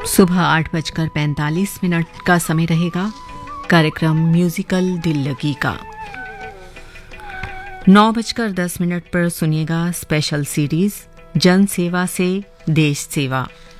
सुबह 8:45 का समय रहेगा कार्यक्रम म्यूजिकल दिल लगी का। 9:10 पर सुनिएगा स्पेशल सीरीज जन सेवा से देश सेवा।